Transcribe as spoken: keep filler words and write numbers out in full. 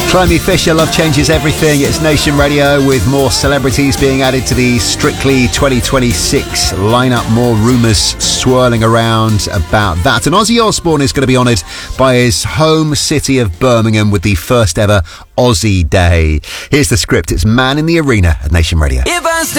Climby Fisher, Love Changes Everything. It's Nation Radio with more celebrities being added to the Strictly twenty twenty-six lineup. More rumours swirling around about that. And Ozzy Osbourne is going to be honoured by his home city of Birmingham with the first ever Aussie Day. Here's the script. It's Man in the Arena at Nation Radio. If I